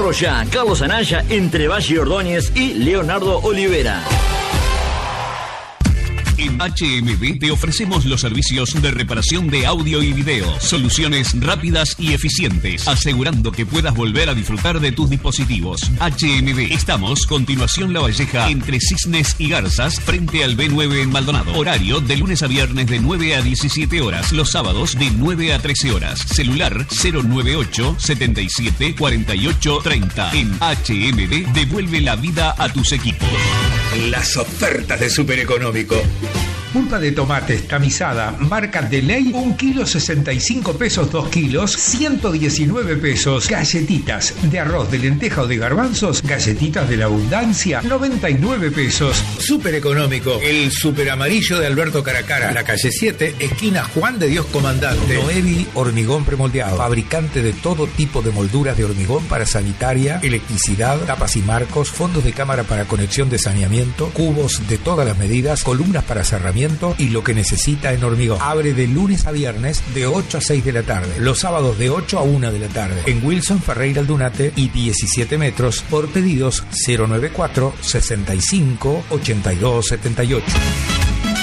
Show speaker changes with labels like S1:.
S1: Pedro Ya, Carlos Anaya, entre Valle Ordóñez y Leonardo Olivera.
S2: En HMB te ofrecemos los servicios de reparación de audio y video, soluciones rápidas y eficientes, asegurando que puedas volver a disfrutar de tus dispositivos. HMB, estamos continuación La Valleja, entre Cisnes y Garzas, frente al B9 en Maldonado. Horario de lunes a viernes de 9 a 17 horas, los sábados de 9 a 13 horas. Celular 098 77 48 30. En HMB, devuelve la vida a tus equipos.
S3: Las ofertas de Super Económico. Pulpa de tomates tamizada, marca Delay, 1 kilo 65 pesos, 2 kilos, 119 pesos. Galletitas de arroz, de lenteja o de garbanzos, galletitas de la abundancia, 99 pesos. Super Económico, el super amarillo de Alberto Caracara, la calle 7, esquina Juan de Dios Comandante.
S4: Noevi Hormigón Premoldeado, fabricante de todo tipo de molduras de hormigón para sanitaria, electricidad, tapas y marcos, fondos de cámara para conexión de saneamiento, cubos de todas las medidas, columnas para cerramiento y lo que necesita en hormigón. Abre de lunes a viernes de 8 a 6 de la tarde, los sábados de 8 a 1 de la tarde. En Wilson Ferreira Aldunate y 17 metros. Por pedidos 094 65 82 78.